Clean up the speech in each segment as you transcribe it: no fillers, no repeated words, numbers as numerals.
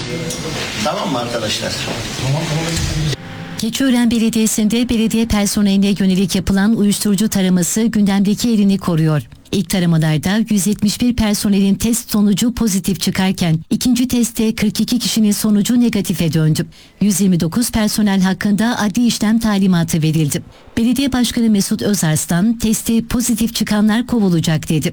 Tamam mı arkadaşlar? Keçiören Belediyesi'nde belediye personeline yönelik yapılan uyuşturucu taraması gündemdeki yerini koruyor. İlk taramalarda 171 personelin test sonucu pozitif çıkarken ikinci testte 42 kişinin sonucu negatife döndü. 129 personel hakkında adli işlem talimatı verildi. Belediye Başkanı Mesut Özarslan testi pozitif çıkanlar kovulacak dedi.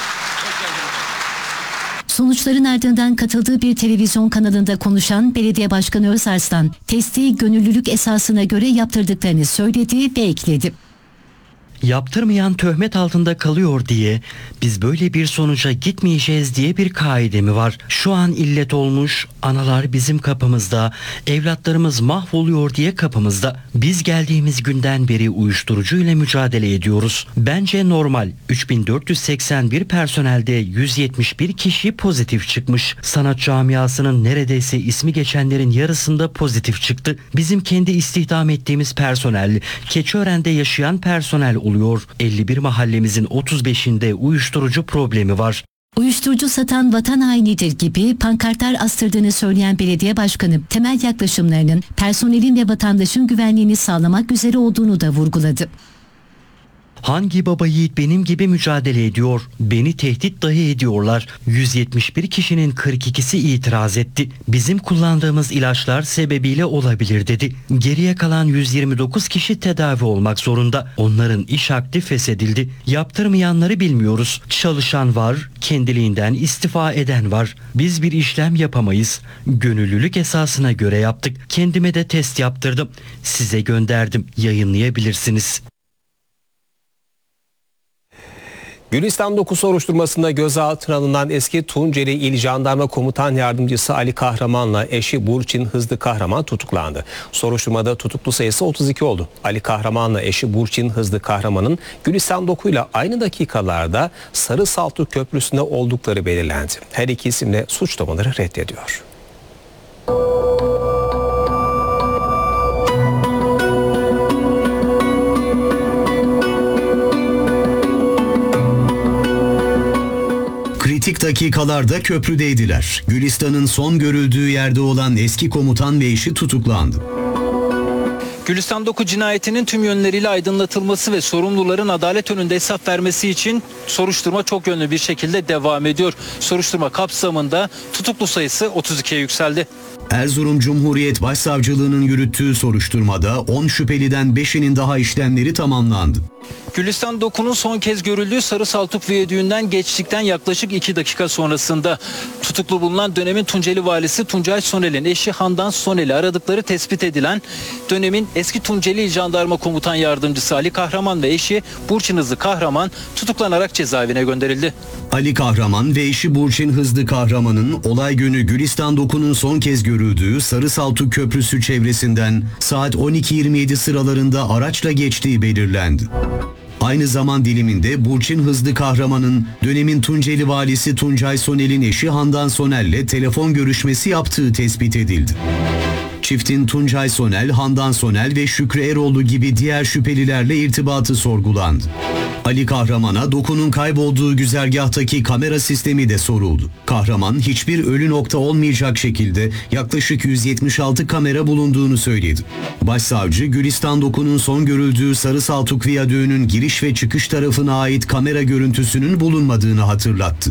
Sonuçların ardından katıldığı bir televizyon kanalında konuşan Belediye Başkanı Özarslan, testi gönüllülük esasına göre yaptırdıklarını söyledi ve ekledi. Yaptırmayan töhmet altında kalıyor diye biz böyle bir sonuca gitmeyeceğiz diye bir kaide mi var? Şu an illet olmuş, analar bizim kapımızda, evlatlarımız mahvoluyor diye kapımızda. Biz geldiğimiz günden beri uyuşturucu ile mücadele ediyoruz. Bence normal. 3481 personelde 171 kişi pozitif çıkmış. Sanat camiasının neredeyse ismi geçenlerin yarısında pozitif çıktı. Bizim kendi istihdam ettiğimiz personel, Keçiören'de yaşayan personel oluyor. 51 mahallemizin 35'inde uyuşturucu problemi var. Uyuşturucu satan vatan hainidir gibi pankartlar astırdığını söyleyen belediye başkanı temel yaklaşımlarının personelin ve vatandaşın güvenliğini sağlamak üzere olduğunu da vurguladı. Hangi baba yiğit benim gibi mücadele ediyor? Beni tehdit dahi ediyorlar. 171 kişinin 42'si itiraz etti. Bizim kullandığımız ilaçlar sebebiyle olabilir dedi. Geriye kalan 129 kişi tedavi olmak zorunda. Onların iş akdi feshedildi. Yaptırmayanları bilmiyoruz. Çalışan var, kendiliğinden istifa eden var. Biz bir işlem yapamayız. Gönüllülük esasına göre yaptık. Kendime de test yaptırdım. Size gönderdim. Yayınlayabilirsiniz. Gülistan 9 soruşturmasında gözaltına alınan eski Tunceli İl Jandarma Komutan Yardımcısı Ali Kahraman'la eşi Burçin Hızlı Kahraman tutuklandı. Soruşturmada tutuklu sayısı 32 oldu. Ali Kahraman'la eşi Burçin Hızlı Kahraman'ın Gülistan 9 ile aynı dakikalarda Sarı Saltuk Köprüsü'nde oldukları belirlendi. Her iki isimle suçlamaları reddediyor. Kritik dakikalarda köprüdeydiler. Gülistan'ın son görüldüğü yerde olan eski komutan ve eşi tutuklandı. Gülistan 9 cinayetinin tüm yönleriyle aydınlatılması ve sorumluların adalet önünde hesap vermesi için soruşturma çok yönlü bir şekilde devam ediyor. Soruşturma kapsamında tutuklu sayısı 32'ye yükseldi. Erzurum Cumhuriyet Başsavcılığı'nın yürüttüğü soruşturmada 10 şüpheliden 5'inin daha işlemleri tamamlandı. Gülistan 9'un son kez görüldüğü Sarı Saltuk Viyadüğü'nden geçtikten yaklaşık 2 dakika sonrasında tutuklu bulunan dönemin Tunceli valisi Tuncay Sonel'in eşi Handan Sonel'i aradıkları tespit edilen dönemin eski Tunceli İl Jandarma Komutan Yardımcısı Ali Kahraman ve eşi Burçin Hızlı Kahraman tutuklanarak cezaevine gönderildi. Ali Kahraman ve eşi Burçin Hızlı Kahraman'ın olay günü Gülistan 9'un son kez görüldüğü Sarı Saltuk Köprüsü çevresinden saat 12.27 sıralarında araçla geçtiği belirlendi. Aynı zaman diliminde Burçin Hızlı Kahraman'ın dönemin Tunceli valisi Tuncay Sonel'in eşi Handan Sonel'le telefon görüşmesi yaptığı tespit edildi. Çiftin Tuncay Sonel, Handan Sonel ve Şükrü Eroğlu gibi diğer şüphelilerle irtibatı sorgulandı. Ali Kahraman'a Doku'nun kaybolduğu güzergahtaki kamera sistemi de soruldu. Kahraman hiçbir ölü nokta olmayacak şekilde yaklaşık 176 kamera bulunduğunu söyledi. Başsavcı Gülistan Doku'nun son görüldüğü Sarı Saltuk Viyadüğü'nün giriş ve çıkış tarafına ait kamera görüntüsünün bulunmadığını hatırlattı.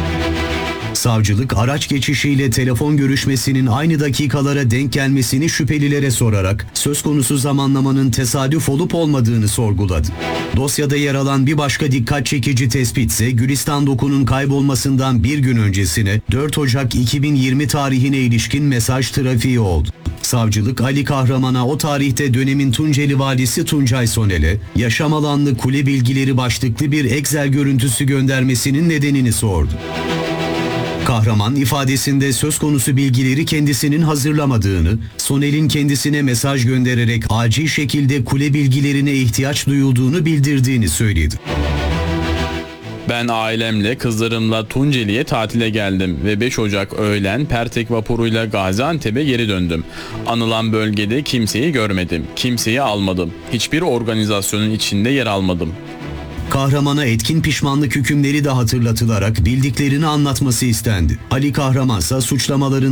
Savcılık araç geçişiyle telefon görüşmesinin aynı dakikalara denk gelmesini şüphelilere sorarak söz konusu zamanlamanın tesadüf olup olmadığını sorguladı. Dosyada yer alan bir başka dikkat çekici tespit ise Gülistan Doku'nun kaybolmasından bir gün öncesine 4 Ocak 2020 tarihine ilişkin mesaj trafiği oldu. Savcılık Ali Kahraman'a o tarihte dönemin Tunceli valisi Tuncay Sonel'e yaşam alanlı kule bilgileri başlıklı bir Excel görüntüsü göndermesinin nedenini sordu. Kahraman ifadesinde söz konusu bilgileri kendisinin hazırlamadığını, Sonel'in kendisine mesaj göndererek acil şekilde kule bilgilerine ihtiyaç duyulduğunu bildirdiğini söyledi. Ben ailemle, kızlarımla Tunceli'ye tatile geldim ve 5 Ocak öğlen Pertek vapuruyla Gaziantep'e geri döndüm. Anılan bölgede kimseyi görmedim, kimseyi almadım, hiçbir organizasyonun içinde yer almadım. Kahramana etkin pişmanlık hükümleri de hatırlatılarak bildiklerini anlatması istendi. Ali Kahraman ise suçlamaların